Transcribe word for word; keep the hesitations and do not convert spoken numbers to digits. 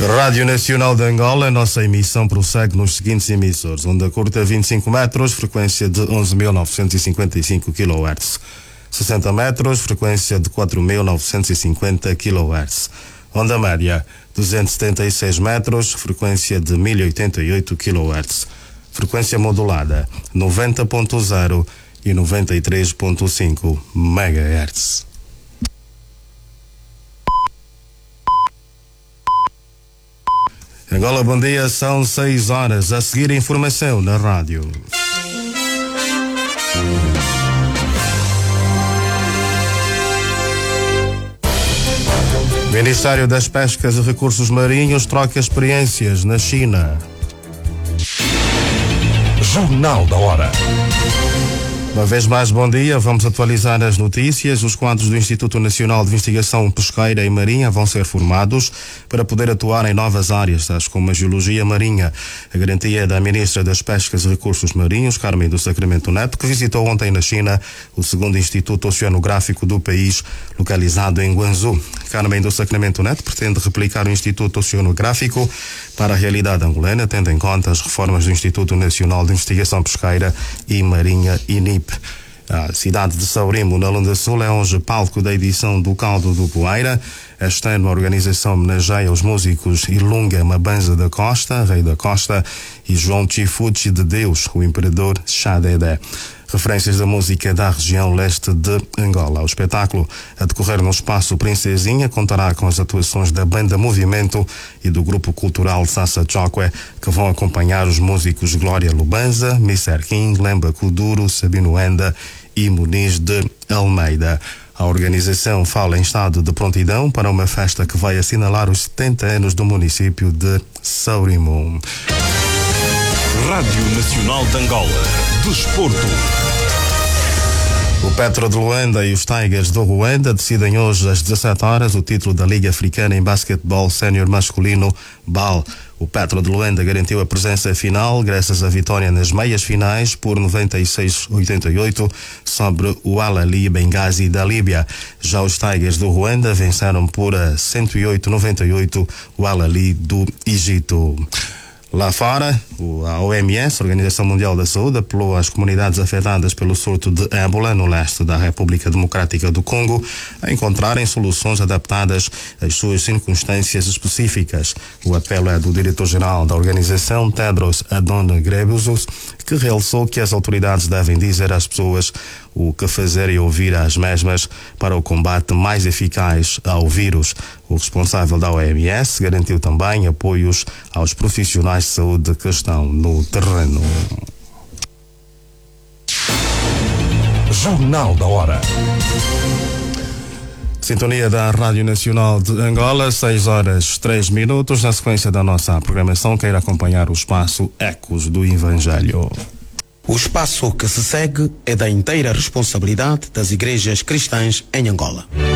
Rádio Nacional de Angola, nossa emissão prossegue nos seguintes emissores: onda curta vinte e cinco metros, frequência de onze mil novecentos e cinquenta e cinco quilohertz, sessenta metros, frequência de quatro mil novecentos e cinquenta quilohertz, onda média duzentos e setenta e seis metros, frequência de mil e oitenta e oito quilohertz, frequência modulada noventa ponto zero e noventa e três ponto cinco megahertz. Angola, bom dia, são seis horas. A seguir, informação na rádio. Ministério das Pescas e Recursos Marinhos troca experiências na China. Jornal da Hora. Uma vez mais, bom dia. Vamos atualizar as notícias. Os quadros do Instituto Nacional de Investigação Pesqueira e Marinha vão ser formados para poder atuar em novas áreas, tais como a geologia marinha. A garantia é da Ministra das Pescas e Recursos Marinhos, Carmen do Sacramento Neto, que visitou ontem na China o segundo Instituto Oceanográfico do país, localizado em Guangzhou. Carmen do Sacramento Neto pretende replicar o Instituto Oceanográfico para a realidade angolana, tendo em conta as reformas do Instituto Nacional de Investigação Pesqueira e Marinha, I N I P. A cidade de Saurimo, na Lunda Sul, é hoje palco da edição do Caldo do Poeira. Este ano a organização homenageia os músicos Ilunga Mabanza da Costa, Rei da Costa, e João Chifuchi de Deus, o Imperador Xadedé. Referências da música da região leste de Angola. O espetáculo, a decorrer no Espaço Princesinha, contará com as atuações da Banda Movimento e do Grupo Cultural Sassa Chokwe, que vão acompanhar os músicos Glória Lubanza, mister King, Lemba Kuduro, Sabino Enda e Muniz de Almeida. A organização fala em estado de prontidão para uma festa que vai assinalar os setenta anos do município de Saurimo. Rádio Nacional de Angola. Desporto. O Petro de Luanda e os Tigers do Ruanda decidem hoje às dezassete horas o título da Liga Africana em Basquetebol Sénior Masculino B A L. O Petro de Luanda garantiu a presença final graças à vitória nas meias finais por noventa e seis a oitenta e oito sobre o Al Ahly Benghazi da Líbia. Já os Tigers do Ruanda venceram por cento e oito a noventa e oito o Al Ahly do Egito. Lá fora, a O M S, Organização Mundial da Saúde, apelou às comunidades afetadas pelo surto de ébola no leste da República Democrática do Congo a encontrarem soluções adaptadas às suas circunstâncias específicas. O apelo é do diretor-geral da organização, Tedros Adhanom Ghebreyesus, que realçou que as autoridades devem dizer às pessoas o que fazer e ouvir às mesmas para o combate mais eficaz ao vírus. O responsável da O M S garantiu também apoios aos profissionais de saúde que estão no terreno. Jornal da Hora. Sintonia da Rádio Nacional de Angola, seis horas três minutos. Na sequência da nossa programação, queira acompanhar o espaço Ecos do Evangelho. O espaço que se segue é da inteira responsabilidade das igrejas cristãs em Angola.